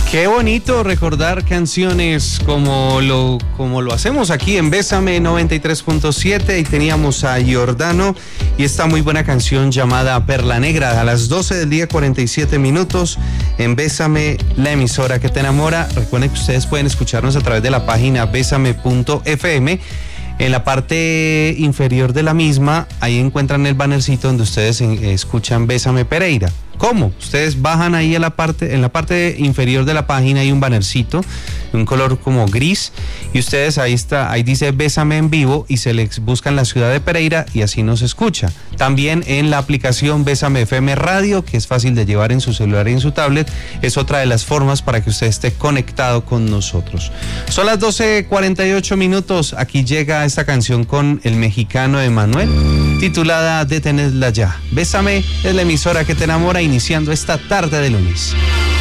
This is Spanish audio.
Qué bonito recordar canciones como lo hacemos aquí en Bésame 93.7 y teníamos a Giordano y esta muy buena canción llamada Perla Negra a las 12 del día 47 minutos en Bésame, la emisora que te enamora. Recuerden que ustedes pueden escucharnos a través de la página besame.fm. En la parte inferior de la misma, ahí encuentran el bannercito donde ustedes escuchan Bésame Pereira. ¿Cómo? Ustedes bajan ahí en la parte inferior de la página hay un bannercito, un color como gris, y ustedes ahí dice Bésame en vivo y se les buscan la ciudad de Pereira y así nos escucha. También en la aplicación Bésame FM Radio, que es fácil de llevar en su celular y en su tablet, es otra de las formas para que usted esté conectado con nosotros. Son las 12:48 minutos, aquí llega esta canción con el mexicano Emanuel, titulada Detenedla ya. Bésame es la emisora que te enamora, iniciando esta tarde de lunes.